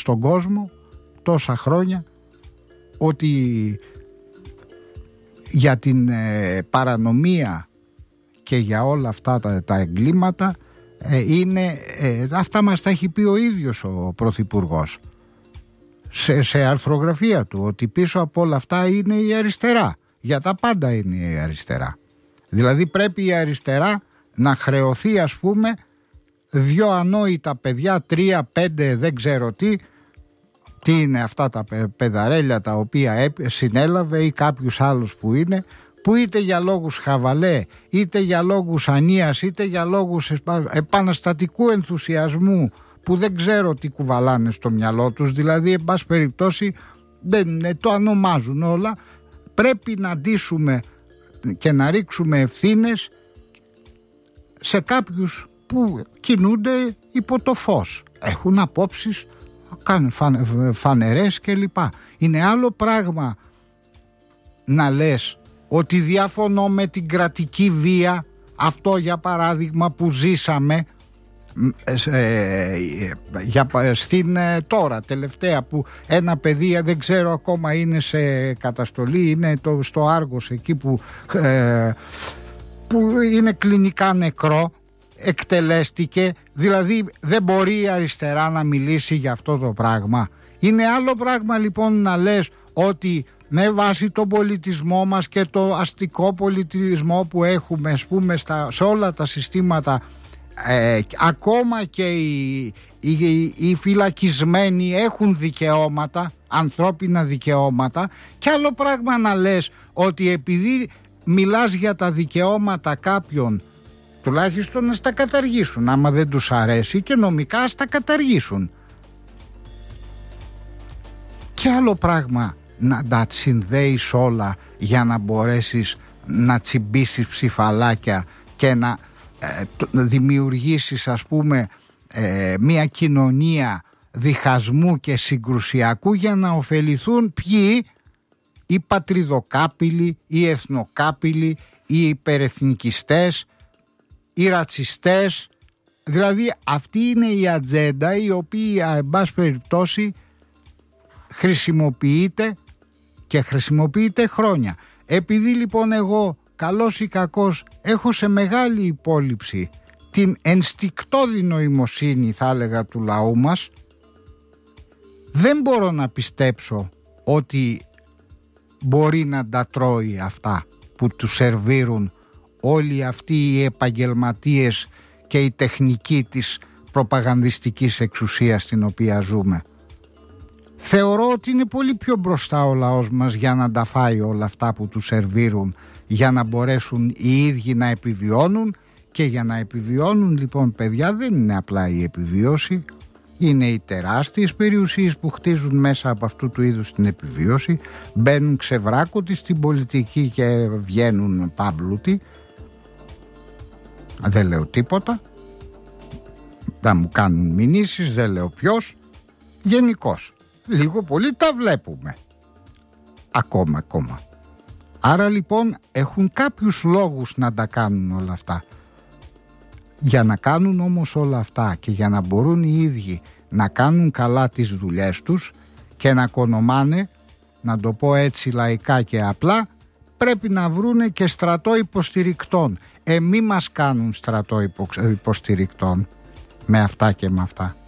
στον κόσμο τόσα χρόνια ότι για την παρανομία και για όλα αυτά τα εγκλήματα αυτά μας τα έχει πει ο ίδιος ο Πρωθυπουργός σε αρθρογραφία του, ότι πίσω από όλα αυτά είναι η αριστερά. Για τα πάντα είναι η αριστερά. Δηλαδή πρέπει η αριστερά να χρεωθεί, ας πούμε, 2 ανόητα παιδιά, 3, 5, δεν ξέρω τι είναι αυτά τα παιδαρέλια τα οποία συνέλαβε ή κάποιους άλλους που είτε για λόγους χαβαλέ, είτε για λόγους ανίας, είτε για λόγους επαναστατικού ενθουσιασμού που δεν ξέρω τι κουβαλάνε στο μυαλό τους, δηλαδή εν πάση περιπτώσει το ονομάζουν όλα. Πρέπει να ντύσουμε και να ρίξουμε ευθύνες σε κάποιους που κινούνται υπό το φως, έχουν απόψεις, κάνουν φανερές κλπ. Είναι άλλο πράγμα να λες ότι διαφωνώ με την κρατική βία, αυτό για παράδειγμα που ζήσαμε στην τώρα τελευταία, που ένα παιδί δεν ξέρω ακόμα είναι σε καταστολή, είναι στο Άργος εκεί που είναι κλινικά νεκρό, εκτελέστηκε. Δηλαδή δεν μπορεί η αριστερά να μιλήσει για αυτό το πράγμα. Είναι άλλο πράγμα λοιπόν να λες ότι με βάση τον πολιτισμό μας και το αστικό πολιτισμό που έχουμε, ας πούμε, σε όλα τα συστήματα, ακόμα και οι φυλακισμένοι έχουν δικαιώματα, ανθρώπινα δικαιώματα, και άλλο πράγμα να λες ότι επειδή μιλάς για τα δικαιώματα κάποιων, τουλάχιστον να στα καταργήσουν, άμα δεν τους αρέσει, και νομικά στα καταργήσουν. Και άλλο πράγμα να τα συνδέεις όλα για να μπορέσεις να τσιμπήσεις ψηφαλάκια και να δημιουργήσεις, ας πούμε, μια κοινωνία διχασμού και συγκρουσιακού για να ωφεληθούν ποιοι? Οι πατριδοκάπηλοι, οι εθνοκάπηλοι, οι υπερεθνικιστές, οι ρατσιστές. Δηλαδή αυτή είναι η ατζέντα η οποία εν πάση περιπτώσει χρησιμοποιείται και χρησιμοποιείται χρόνια. Επειδή λοιπόν εγώ, καλός ή κακός, έχω σε μεγάλη υπόλοιψη την ενστικτώδη νοημοσύνη, θα έλεγα, του λαού μας, δεν μπορώ να πιστέψω ότι μπορεί να τα τρώει αυτά που του σερβίρουν όλοι αυτοί οι επαγγελματίες και η τεχνική της προπαγανδιστικής εξουσίας στην οποία ζούμε. Θεωρώ ότι είναι πολύ πιο μπροστά ο λαός μας για να τα φάει όλα αυτά που του σερβίρουν, για να μπορέσουν οι ίδιοι να επιβιώνουν. Και για να επιβιώνουν λοιπόν, παιδιά, δεν είναι απλά η επιβίωση, είναι οι τεράστιες περιουσίες που χτίζουν μέσα από αυτού του είδους την επιβίωση, μπαίνουν ξεβράκωτοι στην πολιτική και βγαίνουν παμπλούτοι. Δεν λέω τίποτα, να μου κάνουν μηνύσεις, δεν λέω ποιος. Γενικώς λίγο πολύ τα βλέπουμε ακόμα. Άρα λοιπόν έχουν κάποιους λόγους να τα κάνουν όλα αυτά. Για να κάνουν όμως όλα αυτά και για να μπορούν οι ίδιοι να κάνουν καλά τις δουλειές τους και να κονομάνε, να το πω έτσι λαϊκά και απλά, πρέπει να βρούνε και στρατό υποστηρικτών. Μη μας κάνουν στρατό υποστηρικτών με αυτά και με αυτά.